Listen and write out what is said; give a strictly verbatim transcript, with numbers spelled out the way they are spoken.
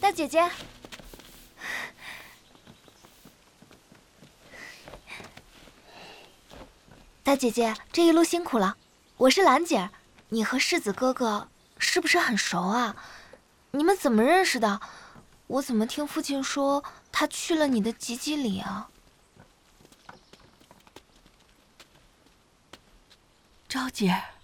大姐姐。大姐姐，这一路辛苦了。我是兰姐，你和世子哥哥是不是很熟啊？你们怎么认识的？我怎么听父亲说他去了你的吉吉里啊？ 昭姐。